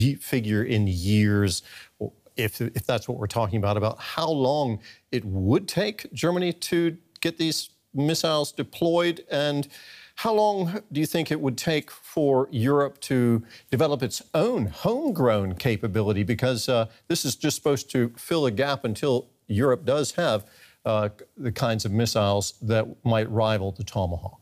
figure in years, if that's what we're talking about how long it would take Germany to get these missiles deployed? And how long do you think it would take for Europe to develop its own homegrown capability? Because this is just supposed to fill a gap until Europe does have the kinds of missiles that might rival the Tomahawk.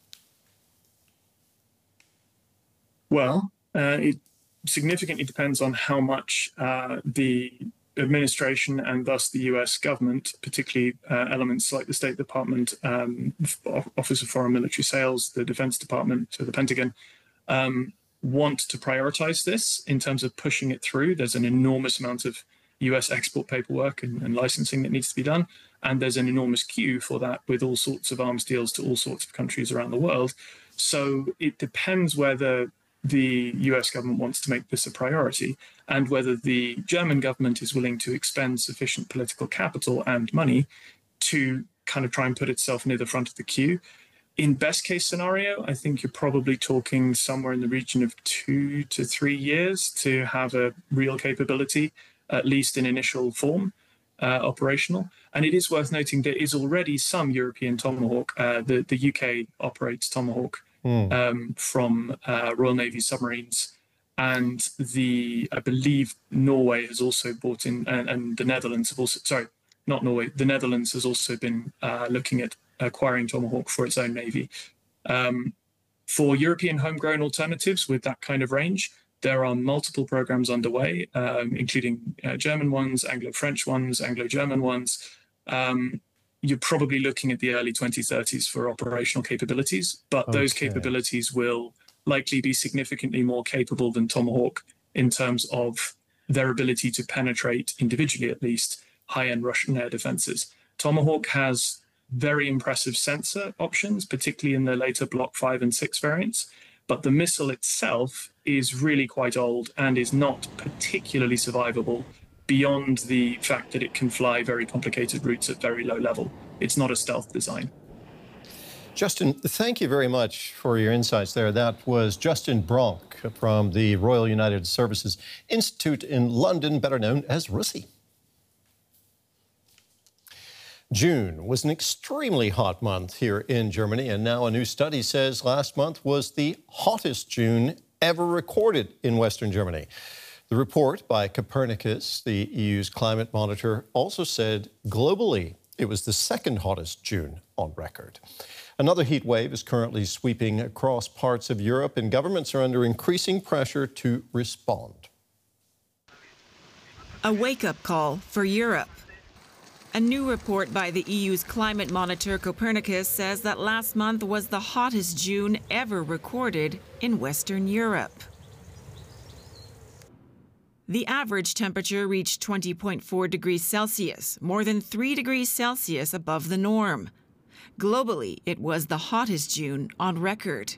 Well, it significantly depends on how much the administration and thus the US government, particularly elements like the State Department, Office of Foreign Military Sales, the Defense Department, so the Pentagon, want to prioritize this in terms of pushing it through. There's an enormous amount of US export paperwork and licensing that needs to be done. And there's an enormous queue for that with all sorts of arms deals to all sorts of countries around the world. So it depends whether the US government wants to make this a priority and whether the German government is willing to expend sufficient political capital and money to kind of try and put itself near the front of the queue. In best case scenario, I think you're probably talking somewhere in the region of 2 to 3 years to have a real capability, at least in initial form, operational. And it is worth noting there is already some European Tomahawk. The UK operates Tomahawk from Royal Navy submarines. And I believe Norway has also bought in, and the Netherlands have also, sorry, not Norway, the Netherlands has also been looking at acquiring Tomahawk for its own Navy. For European homegrown alternatives with that kind of range, there are multiple programs underway, including German ones, Anglo-French ones, Anglo-German ones. You're probably looking at the early 2030s for operational capabilities, but those capabilities will likely be significantly more capable than Tomahawk in terms of their ability to penetrate, individually at least, high-end Russian air defenses. Tomahawk has very impressive sensor options, particularly in the later Block 5 and 6 variants, but the missile itself is really quite old and is not particularly survivable beyond the fact that it can fly very complicated routes at very low level. It's not a stealth design. Justin, thank you very much for your insights there. That was Justin Bronk from the Royal United Services Institute in London, better known as RUSI. June was an extremely hot month here in Germany, and now a new study says last month was the hottest June ever recorded in Western Germany. The report by Copernicus, the EU's climate monitor, also said globally it was the second hottest June on record. Another heat wave is currently sweeping across parts of Europe, and governments are under increasing pressure to respond. A wake-up call for Europe. A new report by the EU's climate monitor Copernicus says that last month was the hottest June ever recorded in Western Europe. The average temperature reached 20.4 degrees Celsius, more than 3 degrees Celsius above the norm. Globally, it was the hottest June on record.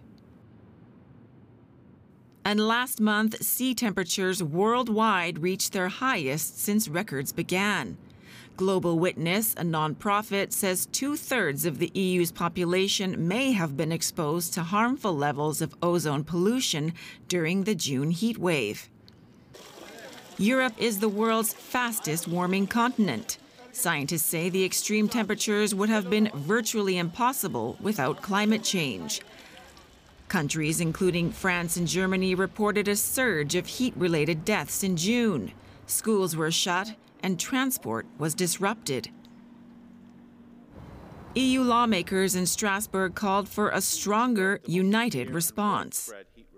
And last month, sea temperatures worldwide reached their highest since records began. Global Witness, a nonprofit, says 2/3 of the EU's population may have been exposed to harmful levels of ozone pollution during the June heat wave. Europe is the world's fastest warming continent. Scientists say the extreme temperatures would have been virtually impossible without climate change. Countries including France and Germany reported a surge of heat-related deaths in June. Schools were shut and transport was disrupted. EU lawmakers in Strasbourg called for a stronger, united response.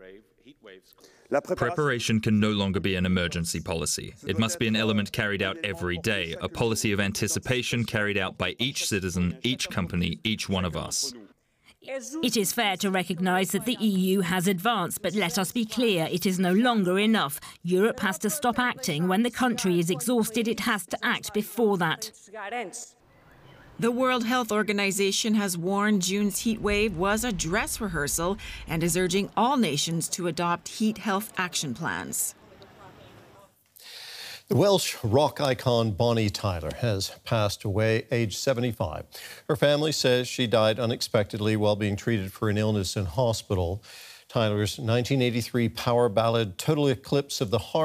Preparation can no longer be an emergency policy. It must be an element carried out every day, a policy of anticipation carried out by each citizen, each company, each one of us. It is fair to recognise that the EU has advanced, but let us be clear, it is no longer enough. Europe has to stop acting. When the country is exhausted, it has to act before that. The World Health Organization has warned June's heat wave was a dress rehearsal and is urging all nations to adopt heat health action plans. The Welsh rock icon Bonnie Tyler has passed away, aged 75. Her family says she died unexpectedly while being treated for an illness in hospital. Tyler's 1983 power ballad, Total Eclipse of the Heart,